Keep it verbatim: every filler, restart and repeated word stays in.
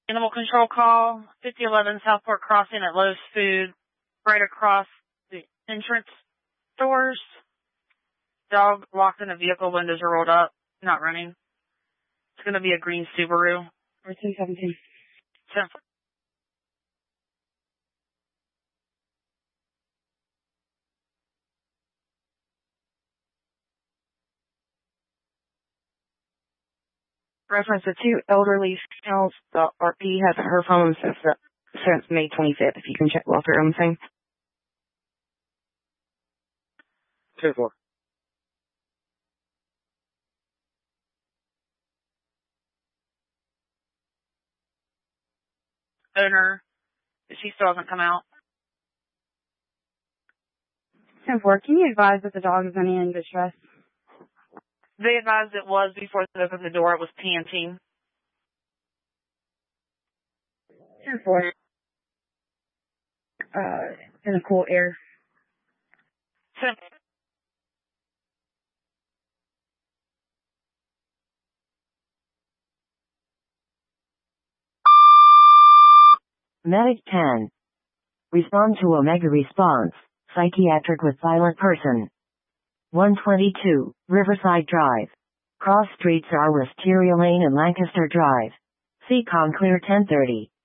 Animal control call, fifty eleven Southport Crossing at Lowe's Food, right across the entrance doors. Dog locked in the vehicle, windows are rolled up, not running. It's going to be a green Subaru. Or two seventeen. ten Reference to two elderly females. The R P has her phone since the, since May twenty-fifth. If you can check while they're on the thing. Two four. owner, she still hasn't come out. ten four, can you advise that the dog is any in distress? They advised it was before they opened the door. It was panting. ten four. Uh, in a cool air. ten Medic ten. Respond to Omega response. Psychiatric with silent person. one twenty-two, Riverside Drive. Cross streets are Wisteria Lane and Lancaster Drive. C-Com clear ten thirty.